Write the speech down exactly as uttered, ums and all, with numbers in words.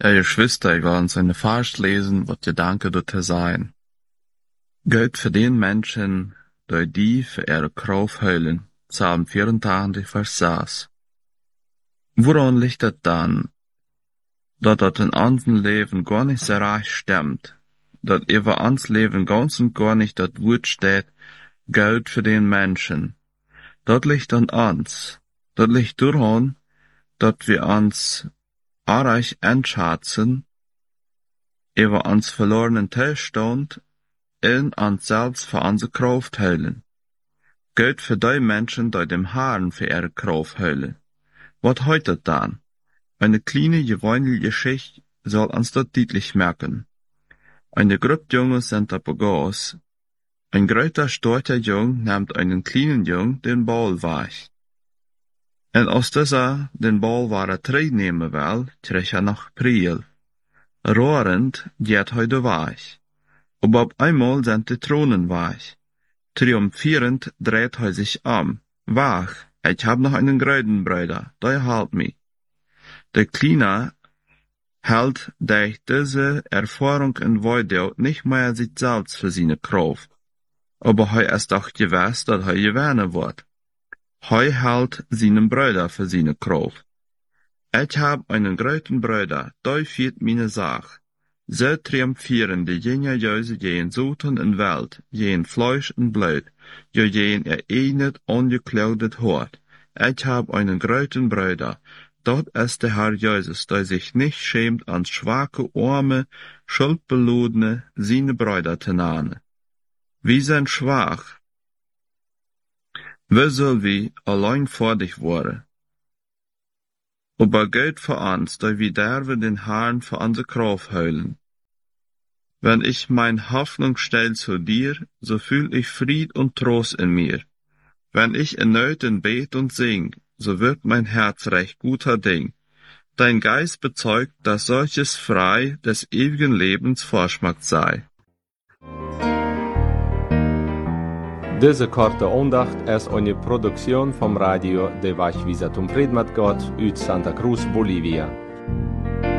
Ja, Geschwister, ich will uns eine Vers lesen, wat Gedanke dort sein. Geld für den Menschen, die die für ihre Kraft heulen, Psalm vierentachtig, Vers sechs. Woran liegt das dann, dat dat in unserem Leben gar nicht so recht stimmt, dat über uns Leben ganz und gar nicht das Wort steht, Geld für den Menschen. Dat liegt an uns. Dat liegt daran, dat wir uns arg entschätzen, über uns verlorenen Zustand in uns selbst für unsere Kraft heulen. Geld für die Menschen, die dem Herrn für ihre Kraft heulen. Was heute dann? Eine kleine, gewöhnliche Geschichte soll uns das deutlich merken. Eine Gruppe Jungs sind da begaß. Ein großer, starker Jung nimmt einen kleinen Jung den Ball weg. Und als dieser den Ball war er nehmen will, kriegt er noch Priel. Rohrend geht heute weg. Aber auf einmal sind die Thronen weg. Triumphierend dreht er sich um. Wach, ich hab noch einen größeren Bruder, der hält mich. Der Kleine hält durch diese Erfahrung in Weide nicht mehr sich selbst für seine Kraft. Aber er ist doch gewiss, dass er gewinnen wird. Er hält seinen Bruder für seine Kraft. Ich hab einen großen Bruder, der führt meine Sache. So triumphieren die jene Jöse gehen Soten in Welt, gehen Fleisch und Blut, jo gehen er einet ungekleidet hort. Ich hab einen großen Bruder, dort ist der Herr Jesus, der sich nicht schämt, ans schwache, arme, schuldbeludene, seine Brüder zu nennen. Wir sind schwach. Wie soll wir allein vor dich worden? Aber Gott für uns, da wir derben den Herrn für unsere Kraft heulen. Wenn ich mein Hoffnung stell zu dir, so fühl ich Fried und Trost in mir. Wenn ich in Nöten bet und sing, so wird mein Herz recht guter Ding. Dein Geist bezeugt, dass solches frei des ewigen Lebens Vorschmack sei. Diese korte Andacht ist eine Produktion vom Radio de Vachvisatum Predmat Gott uit Santa Cruz, Bolivia.